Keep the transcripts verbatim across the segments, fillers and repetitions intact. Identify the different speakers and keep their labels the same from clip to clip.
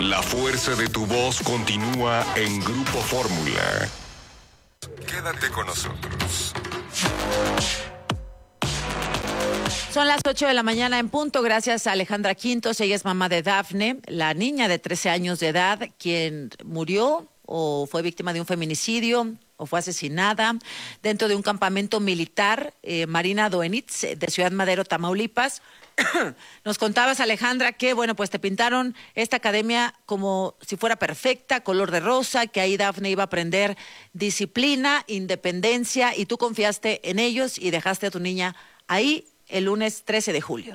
Speaker 1: La fuerza de tu voz continúa en Grupo Fórmula. Quédate con nosotros.
Speaker 2: Son las ocho de la mañana en punto, gracias a Alejandra Quintos. Ella es mamá de Dafne, la niña de trece años de edad, quien murió o fue víctima de un feminicidio o fue asesinada dentro de un campamento militar, eh, Marina Doenitz, de Ciudad Madero, Tamaulipas. Nos contabas, Alejandra, que bueno, pues te pintaron esta academia como si fuera perfecta, color de rosa, que ahí Dafne iba a aprender disciplina, independencia, y tú confiaste en ellos y dejaste a tu niña ahí el lunes trece de julio.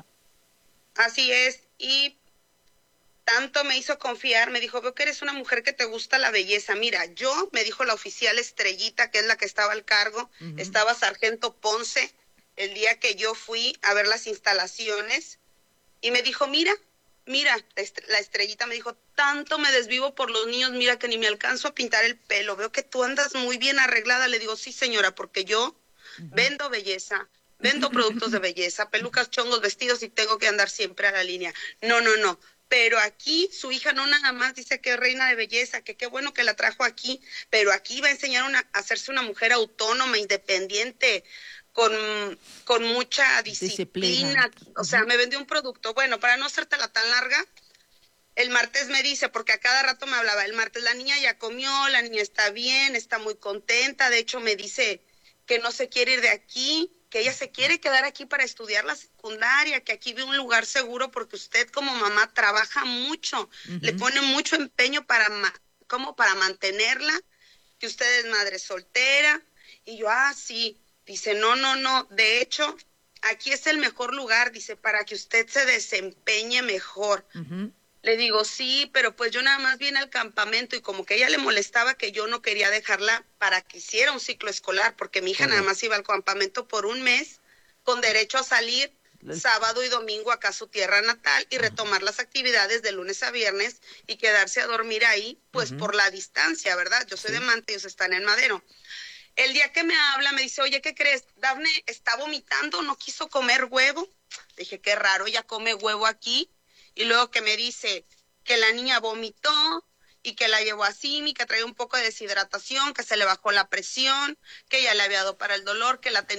Speaker 3: Así es, y tanto me hizo confiar, me dijo, veo que eres una mujer que te gusta la belleza. Mira, yo, me dijo la oficial Estrellita, que es la que estaba al cargo, uh-huh. Estaba Sargento Ponce, el día que yo fui a ver las instalaciones, y me dijo, mira, mira, la Estrellita me dijo, tanto me desvivo por los niños, mira que ni me alcanzo a pintar el pelo, veo que tú andas muy bien arreglada. Le digo, sí señora, porque yo uh-huh. vendo belleza, vendo productos de belleza, pelucas, chongos, vestidos, y tengo que andar siempre a la línea. No, no, no. Pero aquí su hija no nada más dice que es reina de belleza, que qué bueno que la trajo aquí, pero aquí va a enseñar una, a hacerse una mujer autónoma, independiente, con, con mucha disciplina. disciplina. O sea, me vendió un producto. Bueno, para no hacértela tan larga, el martes me dice, porque a cada rato me hablaba, el martes la niña ya comió, la niña está bien, está muy contenta, de hecho me dice que no se quiere ir de aquí, que ella se quiere quedar aquí para estudiar la secundaria, que aquí ve un lugar seguro porque usted como mamá trabaja mucho, uh-huh. le pone mucho empeño para, ma- como para mantenerla, que usted es madre soltera. Y yo, ah, sí, dice, no, no, no, de hecho, aquí es el mejor lugar, dice, para que usted se desempeñe mejor. Uh-huh. Le digo, sí, pero pues yo nada más vine al campamento, y como que a ella le molestaba que yo no quería dejarla para que hiciera un ciclo escolar, porque mi hija uh-huh. nada más iba al campamento por un mes, con derecho a salir sábado y domingo acá a su tierra natal y uh-huh. retomar las actividades de lunes a viernes y quedarse a dormir ahí, pues uh-huh. por la distancia, ¿verdad? Yo soy sí. de Manta, ellos están en Madero. El día que me habla me dice, oye, ¿qué crees? Dafne está vomitando, no quiso comer huevo. Dije, qué raro, ella come huevo aquí. Y luego que me dice que la niña vomitó y que la llevó a Simi, que traía un poco de deshidratación, que se le bajó la presión, que ella le había dado para el dolor, que la tenía